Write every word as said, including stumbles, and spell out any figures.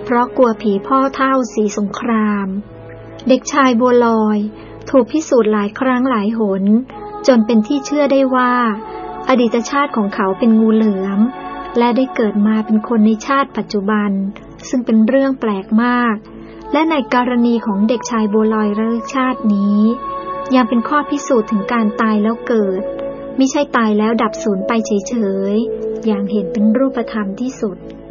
เพราะกลัวผีพ่อเฒ่าสีสงครามเด็กชายบัวลอยถูกพิสูจน์หลายครั้งหลายหนจนเป็นที่เชื่อได้ว่าอดีตชาติของเขาเป็นงูเหลือมและได้เกิดมาเป็นคนในชาติปัจจุบันซึ่งเป็นเรื่องแปลกมากและในกรณีของเด็กชายบัวลอยระลึกชาตินี้ยังเป็นข้อพิสูจน์ถึงการตายแล้วเกิดมิใช่ตายแล้วดับสูญไปเฉยๆอย่างเห็นเป็นรูปธรรมที่สุด